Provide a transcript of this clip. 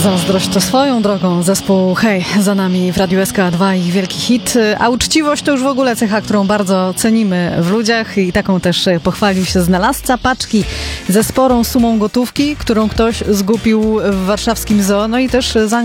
Zazdrość to swoją drogą. Zespół Hej za nami w Radiu SK2 i wielki hit. A uczciwość to już w ogóle cecha, którą bardzo cenimy w ludziach i taką też pochwalił się znalazca paczki ze sporą sumą gotówki, którą ktoś zgubił w warszawskim zoo. No i też